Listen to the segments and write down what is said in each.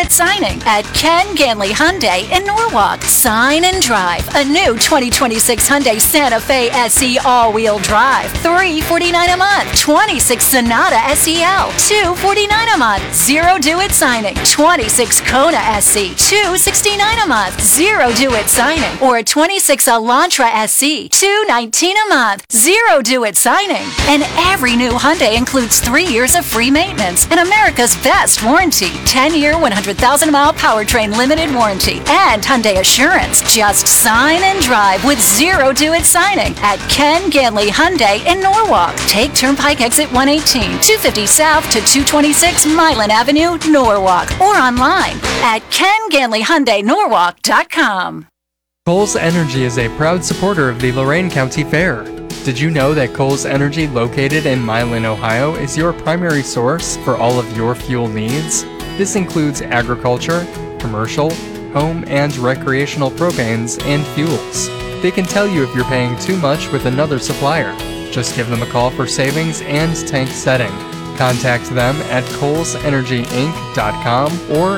it signing at Ken Ganley Hyundai in Norwalk. Sign and drive a new 2026 Hyundai Santa Fe SE all-wheel drive. $349 a month. 26 Sonata SEL. $249 a month. Zero do-it signing. 26 Kona SE. $269 a month. Zero do-it signing. Or a 26 Elantra SE. $219 a month. Zero do-it signing. And every new Hyundai includes 3 years of free maintenance and America's best warranty. 10-year, 100,000-mile powertrain limited warranty. And Hyundai Assurance. Just sign and drive with zero do-it signing at Ken Ganley Hyundai in Norwalk. Take Turnpike Exit 118, 250 South to 226 Milan Avenue, Norwalk. Or online at KenGanleyHyundaiNorwalk.com. Kohl's Energy is a proud supporter of the Lorain County Fair. Did you know that Kohl's Energy, located in Milan, Ohio, is your primary source for all of your fuel needs? This includes agriculture, commercial, home, and recreational propanes and fuels. They can tell you if you're paying too much with another supplier. Just give them a call for savings and tank setting. Contact them at kohlsenergyinc.com or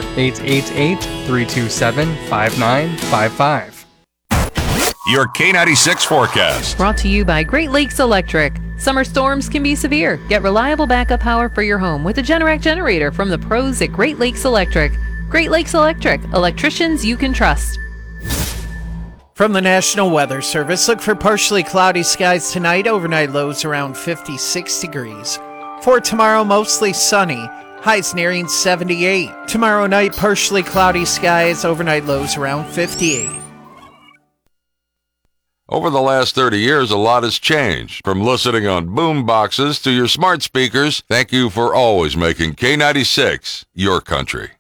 888-327-5955. Your K96 forecast. Brought to you by Great Lakes Electric. Summer storms can be severe. Get reliable backup power for your home with a Generac generator from the pros at Great Lakes Electric. Great Lakes Electric. Electricians you can trust. From the National Weather Service, look for partially cloudy skies tonight. Overnight lows around 56 degrees. For tomorrow, mostly sunny. Highs nearing 78. Tomorrow night, partially cloudy skies. Overnight lows around 58. Over the last 30 years, a lot has changed. From listening on boom boxes to your smart speakers, thank you for always making K96 your country.